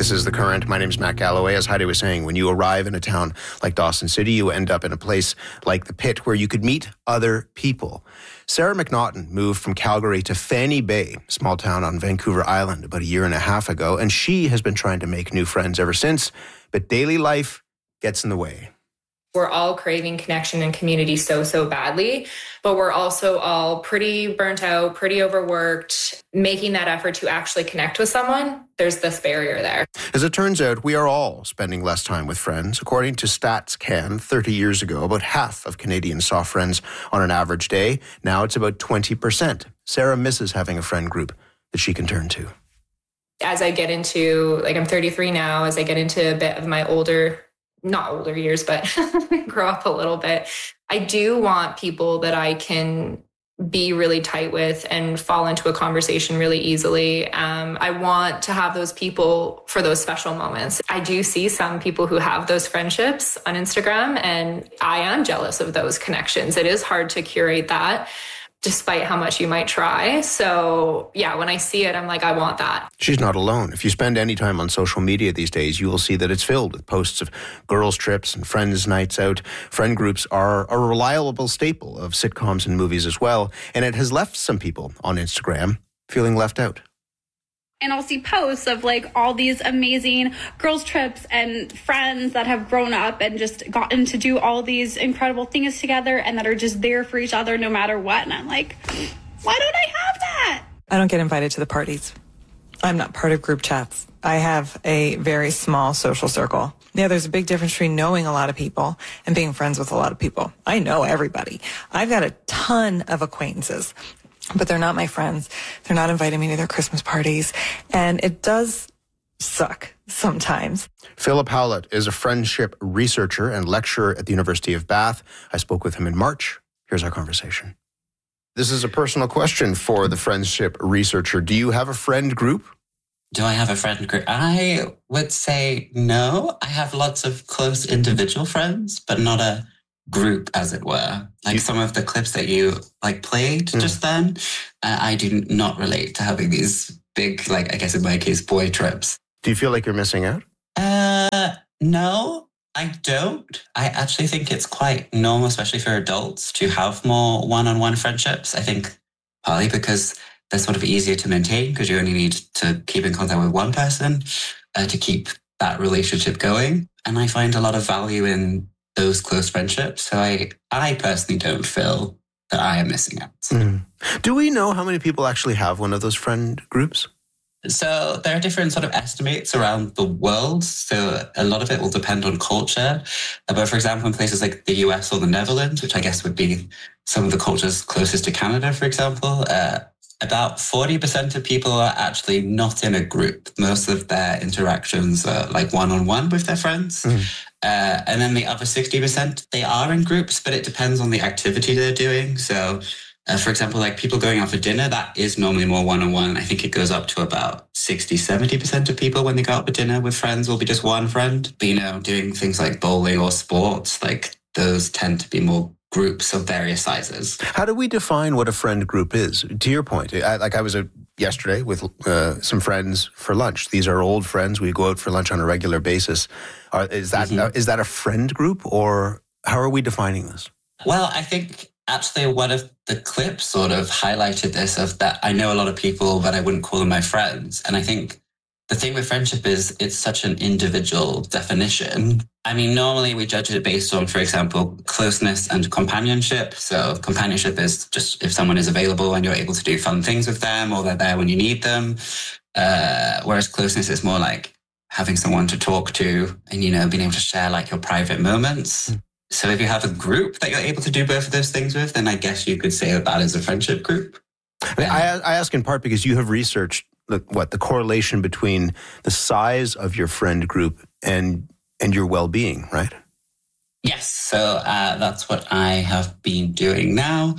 This is The Current. My name is Matt Galloway. As Heidi was saying, when you arrive in a town like Dawson City, you end up in a place like the Pit where you could meet other people. Sarah McNaughton moved from Calgary to Fanny Bay, a small town on Vancouver Island, about a year and a half ago, and she has been trying to make new friends ever since, but daily life gets in the way. We're all craving connection and community so badly, but we're also all pretty burnt out, pretty overworked. Making that effort to actually connect with someone, there's this barrier there. As it turns out, we are all spending less time with friends. According to StatsCan, 30 years ago, about half of Canadians saw friends on an average day. Now it's about 20%. Sarah misses having a friend group that she can turn to. As I get into, I'm 33 now, as I get into a bit of my not older years, but grow up a little bit, I do want people that I can be really tight with and fall into a conversation really easily. I want to have those people for those special moments. I do see some people who have those friendships on Instagram, and I am jealous of those connections. It is hard to curate that, despite how much you might try. So yeah, when I see it, I'm like, I want that. She's not alone. If you spend any time on social media these days, you will see that it's filled with posts of girls' trips and friends' nights out. Friend groups are a reliable staple of sitcoms and movies as well, and it has left some people on Instagram feeling left out. And I'll see posts of all these amazing girls' trips and friends that have grown up and just gotten to do all these incredible things together and that are just there for each other no matter what. And I'm like, why don't I have that? I don't get invited to the parties. I'm not part of group chats. I have a very small social circle. Yeah, there's a big difference between knowing a lot of people and being friends with a lot of people. I know everybody. I've got a ton of acquaintances, but they're not my friends. They're not inviting me to their Christmas parties. And it does suck sometimes. Philip Howlett is a friendship researcher and lecturer at the University of Bath. I spoke with him in March. Here's our conversation. This is a personal question for the friendship researcher. Do you have a friend group? Do I have a friend group? I would say no. I have lots of close individual friends, but not a group, as it were. Some of the clips that you played just then, I do not relate to having these big, I guess in my case, boy trips. Do you feel like you're missing out? No, I don't. I actually think it's quite normal, especially for adults, to have more one-on-one friendships. I think partly because they're sort of easier to maintain because you only need to keep in contact with one person to keep that relationship going. And I find a lot of value in those close friendships. So I personally don't feel that I am missing out. Do we know how many people actually have one of those friend groups? So there are different sort of estimates around the world. So a lot of it will depend on culture. But for example, in places like the US or the Netherlands, which I guess would be some of the cultures closest to Canada, for example, about 40% of people are actually not in a group. Most of their interactions are one-on-one with their friends. And then the other 60%, they are in groups, but it depends on the activity they're doing. So, for example, people going out for dinner, that is normally more one-on-one. I think it goes up to about 60-70% of people when they go out for dinner with friends will be just one friend. But, doing things like bowling or sports, those tend to be more groups of various sizes. How do we define what a friend group is? To your point, I was yesterday with some friends for lunch. These are old friends. We go out for lunch on a regular basis. Is that a friend group, or how are we defining this? Well, I think actually one of the clips sort of highlighted this, of that I know a lot of people, but I wouldn't call them my friends. And I think the thing with friendship is it's such an individual definition. I mean, normally we judge it based on, for example, closeness and companionship. So companionship is just if someone is available and you're able to do fun things with them, or they're there when you need them. Whereas closeness is more like having someone to talk to and, being able to share your private moments. So if you have a group that you're able to do both of those things with, then I guess you could say that is a friendship group. I ask in part because you have researched the correlation between the size of your friend group and your well-being, right? Yes. So that's what I have been doing now.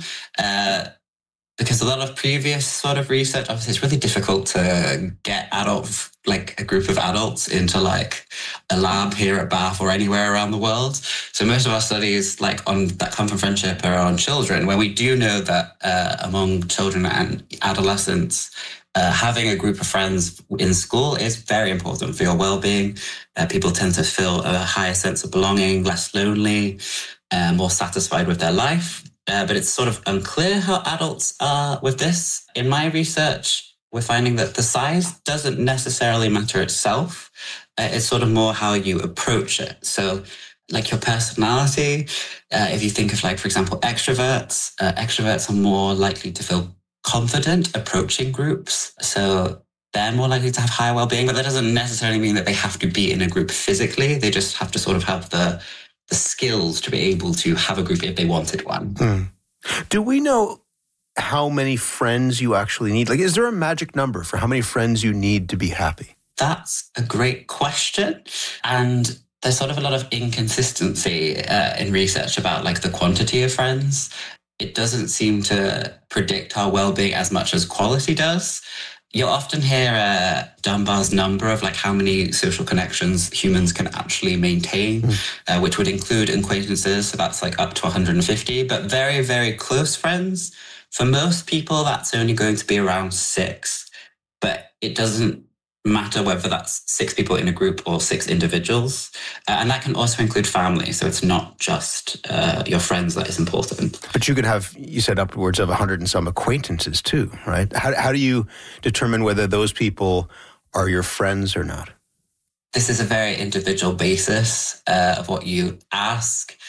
Because a lot of previous sort of research, obviously it's really difficult to get out of like a group of adults into like a lab here at Bath or anywhere around the world. So most of our studies like on that come from friendship are on children, where we do know that among children and adolescents, having a group of friends in school is very important for your well-being. People tend to feel a higher sense of belonging, less lonely, more satisfied with their life. But it's sort of unclear how adults are with this. In my research, we're finding that the size doesn't necessarily matter itself. It's sort of more how you approach it. So like your personality, if you think of like, for example, extroverts are more likely to feel confident approaching groups. So they're more likely to have higher well-being, but that doesn't necessarily mean that they have to be in a group physically. They just have to sort of have the skills to be able to have a group if they wanted one. Do we know how many friends you actually need? Like, is there a magic number for how many friends you need to be happy? That's a great question. And there's sort of a lot of inconsistency in research about like the quantity of friends. It doesn't seem to predict our well-being as much as quality does. You'll often hear Dunbar's number of like how many social connections humans can actually maintain, which would include acquaintances. So that's like up to 150, but very, very close friends. For most people, that's only going to be around 6, but it doesn't matter whether that's 6 people in a group or 6 individuals. And that can also include family. So it's not just your friends that is important. But you could have, you said upwards of 100 and some acquaintances too, right? How do you determine whether those people are your friends or not? This is a very individual basis of what you ask.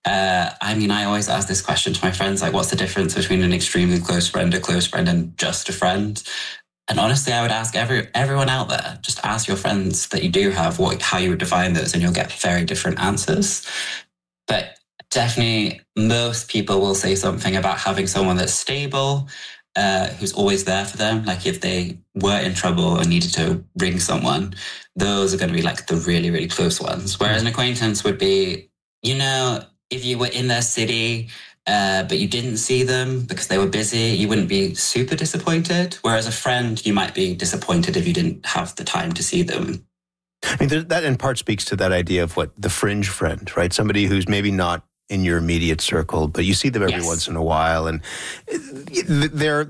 I always ask this question to my friends, like, what's the difference between an extremely close friend, a close friend, and just a friend? And honestly, I would ask everyone out there, just ask your friends that you do have how you would define those, and you'll get very different answers. But definitely most people will say something about having someone that's stable, who's always there for them. Like if they were in trouble and needed to ring someone, those are going to be like the really, really close ones. Whereas an acquaintance would be, if you were in their city, but you didn't see them because they were busy, you wouldn't be super disappointed. Whereas a friend, you might be disappointed if you didn't have the time to see them. I mean, that in part speaks to that idea of what the fringe friend, right? Somebody who's maybe not in your immediate circle, but you see them every once in a while, and they're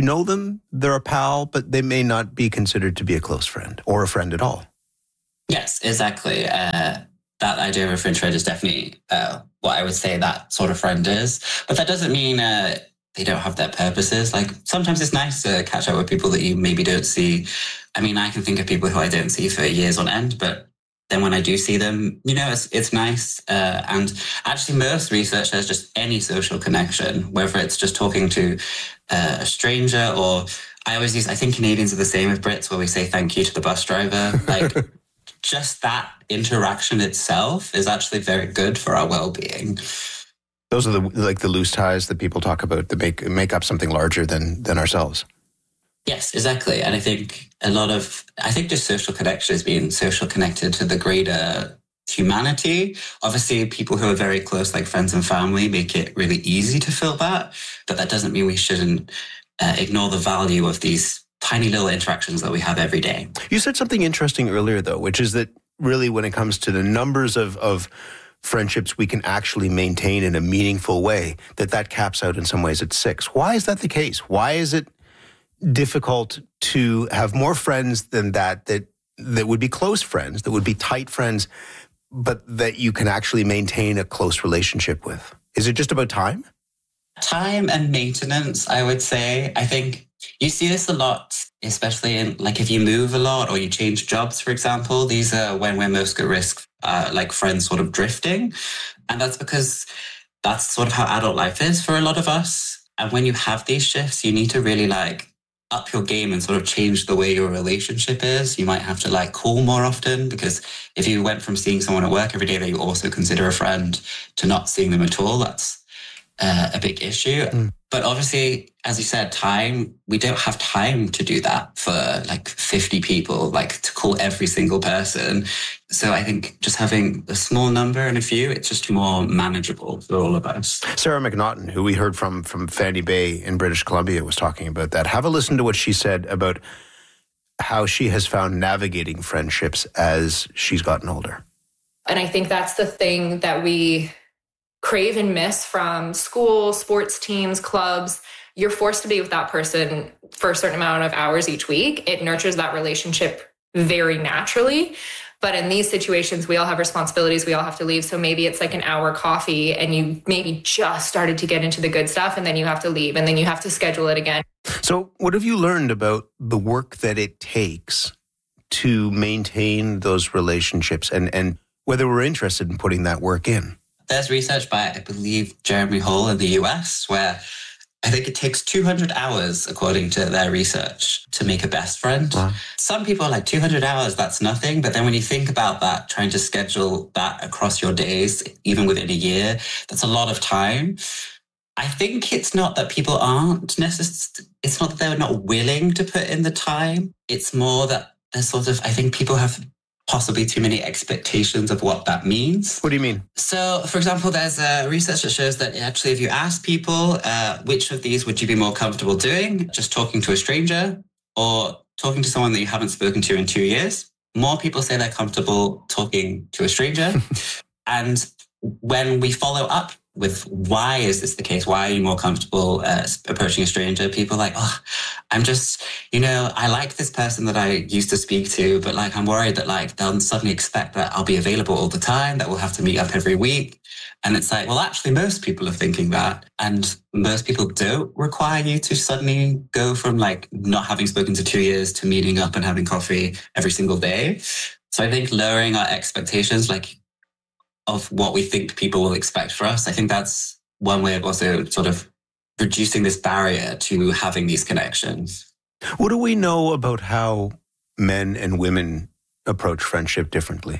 a pal, but they may not be considered to be a close friend or a friend at all. Yes, exactly. That idea of a fringe friend is definitely what I would say that sort of friend is. But that doesn't mean they don't have their purposes. Like sometimes it's nice to catch up with people that you maybe don't see. I mean, I can think of people who I don't see for years on end, but then when I do see them, it's nice. And actually most research says just any social connection, whether it's just talking to a stranger or I think Canadians are the same with Brits where we say thank you to the bus driver. Like just that interaction itself is actually very good for our well-being. Those are the loose ties that people talk about that make up something larger than ourselves. Yes, exactly. And I think just social connection is being social connected to the greater humanity. Obviously, people who are very close, like friends and family, make it really easy to feel that. But that doesn't mean we shouldn't ignore the value of these tiny little interactions that we have every day. You said something interesting earlier, though, which is that really when it comes to the numbers of friendships we can actually maintain in a meaningful way, that caps out in some ways at 6. Why is that the case? Why is it difficult to have more friends than that would be close friends, that would be tight friends, but that you can actually maintain a close relationship with? Is it just about time? Time and maintenance, I would say. I think you see this a lot, especially in like if you move a lot or you change jobs, for example. These are when we're most at risk, like friends sort of drifting. And that's because that's sort of how adult life is for a lot of us. And when you have these shifts, you need to really like up your game and sort of change the way your relationship is. You might have to like call more often, because if you went from seeing someone at work every day that you also consider a friend to not seeing them at all, that's a big issue. But obviously, as you said, we don't have time to do that for like 50 people, like to call every single person. So I think just having a small number and a few, it's just more manageable for all of us. Sarah McNaughton, who we heard from Fanny Bay in British Columbia, was talking about that. Have a listen to what she said about how she has found navigating friendships as she's gotten older. And I think that's the thing that we crave and miss from school, sports teams, clubs. You're forced to be with that person for a certain amount of hours each week. It nurtures that relationship very naturally. But in these situations, we all have responsibilities. We all have to leave. So maybe it's like an hour coffee and you maybe just started to get into the good stuff and then you have to leave and then you have to schedule it again. So what have you learned about the work that it takes to maintain those relationships and whether we're interested in putting that work in? There's research by, I believe, Jeremy Hall in the US, where I think it takes 200 hours, according to their research, to make a best friend. Wow. Some people are like, 200 hours, that's nothing. But then when you think about that, trying to schedule that across your days, even within a year, that's a lot of time. I think it's not that people aren't necessarily, it's not that they're not willing to put in the time. It's more that there's sort of, I think people have possibly too many expectations of what that means. What do you mean? So, for example, there's research that shows that actually if you ask people which of these would you be more comfortable doing, just talking to a stranger or talking to someone that you haven't spoken to in 2 years, more people say they're comfortable talking to a stranger. And when we follow up with why is this the case? Why are you more comfortable approaching a stranger? People are like, oh, I'm just, I like this person that I used to speak to, but like, I'm worried that like, they'll suddenly expect that I'll be available all the time, that we'll have to meet up every week. And it's like, well, actually, most people are thinking that. And most people don't require you to suddenly go from like not having spoken to 2 years to meeting up and having coffee every single day. So I think lowering our expectations, like, of what we think people will expect for us. I think that's one way of also sort of reducing this barrier to having these connections. What do we know about how men and women approach friendship differently?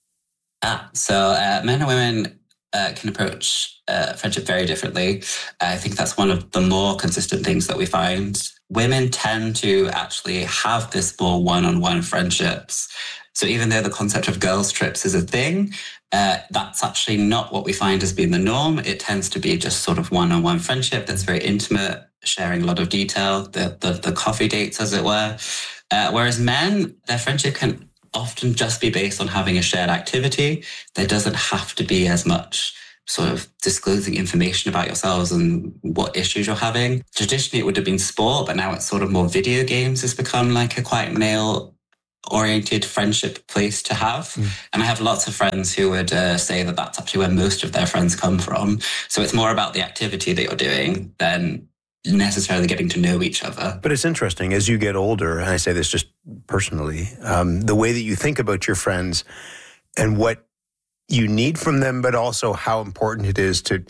So men and women can approach friendship very differently. I think that's one of the more consistent things that we find. Women tend to actually have this more one-on-one friendships. So even though the concept of girls' trips is a thing, that's actually not what we find as being the norm. It tends to be just sort of one-on-one friendship that's very intimate, sharing a lot of detail, the coffee dates, as it were. Whereas men, their friendship can often just be based on having a shared activity. There doesn't have to be as much sort of disclosing information about yourselves and what issues you're having. Traditionally, it would have been sport, but now it's sort of more video games has become like a quite male-oriented friendship place to have. And I have lots of friends who would say that that's actually where most of their friends come from. So it's more about the activity that you're doing than necessarily getting to know each other. But it's interesting, as you get older, and I say this just personally, the way that you think about your friends and what you need from them, but also how important it is to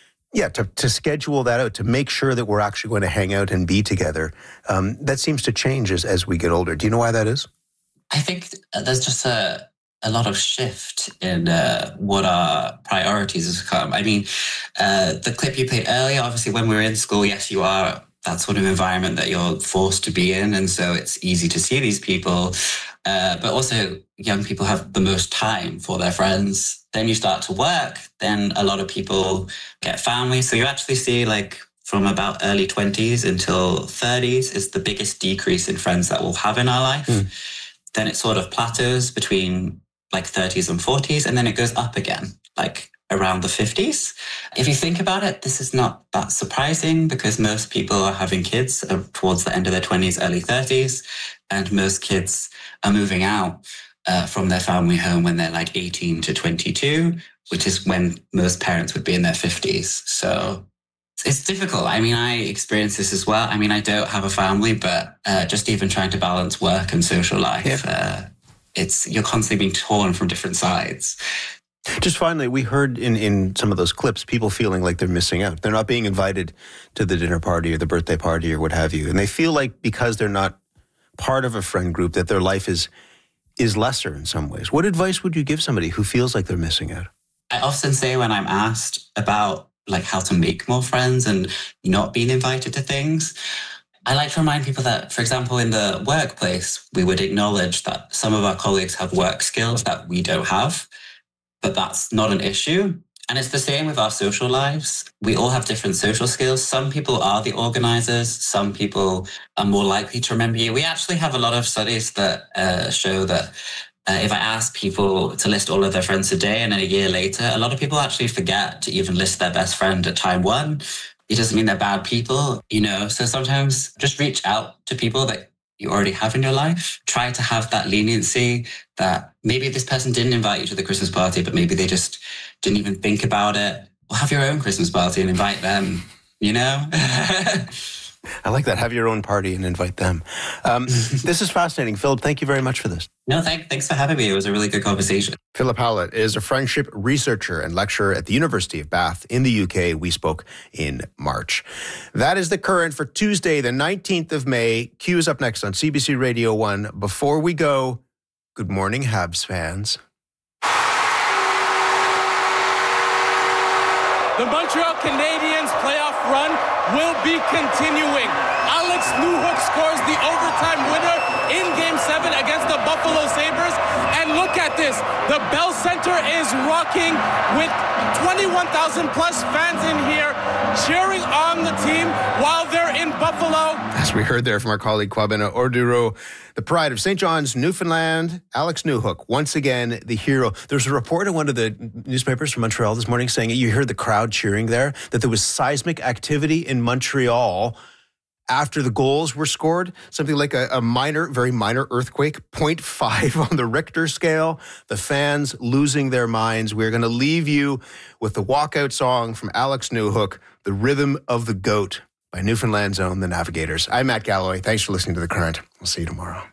schedule that out, to make sure that we're actually going to hang out and be together. That seems to change as we get older. Do you know why that is? I think there's just a lot of shift in what our priorities has become. I mean, the clip you played earlier, obviously when we're in school, yes, you are that sort of environment that you're forced to be in. And so it's easy to see these people. But also young people have the most time for their friends. Then you start to work, then a lot of people get families. So you actually see like from about early 20s until 30s is the biggest decrease in friends that we'll have in our life. Then it sort of plateaus between like 30s and 40s, and then it goes up again, like around the 50s. If you think about it, this is not that surprising because most people are having kids towards the end of their 20s, early 30s, and most kids are moving out from their family home when they're like 18 to 22, which is when most parents would be in their 50s. So it's difficult. I mean, I experience this as well. I mean, I don't have a family, but just even trying to balance work and social life, you're constantly being torn from different sides. Just finally, we heard in some of those clips, people feeling like they're missing out. They're not being invited to the dinner party or the birthday party or what have you. And they feel like because they're not part of a friend group, that their life is lesser in some ways. What advice would you give somebody who feels like they're missing out? I often say when I'm asked about like how to make more friends and not being invited to things, I like to remind people that, for example, in the workplace, we would acknowledge that some of our colleagues have work skills that we don't have, but that's not an issue. And it's the same with our social lives. We all have different social skills. Some people are the organizers. Some people are more likely to remember you. We actually have a lot of studies that show that if I ask people to list all of their friends today and then a year later, a lot of people actually forget to even list their best friend at time one. It doesn't mean they're bad people, So sometimes just reach out to people that you already have in your life. Try to have that leniency that maybe this person didn't invite you to the Christmas party, but maybe they just didn't even think about it. Or have your own Christmas party and invite them, I like that. Have your own party and invite them. This is fascinating. Philip, thank you very much for this. No, thanks for having me. It was a really good conversation. Philip Hallett is a friendship researcher and lecturer at the University of Bath in the UK. We spoke in March. That is The Current for Tuesday, the 19th of May. Q is up next on CBC Radio 1. Before we go, good morning, Habs fans. The Montreal Canadiens playoff run will be continuing. Alex Newhook scores the overtime winner in Game 7 against the Buffalo Sabres. And look at this. The Bell Center is rocking with 21,000 plus fans in here cheering on the team while they're in Buffalo. As we heard there from our colleague Kwabena Orduro, the pride of St. John's, Newfoundland, Alex Newhook, once again, the hero. There's a report in one of the newspapers from Montreal this morning saying you heard the crowd cheering there, that there was seismic activity in Montreal after the goals were scored, something like a minor, very minor earthquake, 0.5 on the Richter scale. The fans losing their minds. We're going to leave you with the walkout song from Alex Newhook, The Rhythm of the Goat by Newfoundland's own The Navigators. I'm Matt Galloway. Thanks for listening to The Current. We'll see you tomorrow.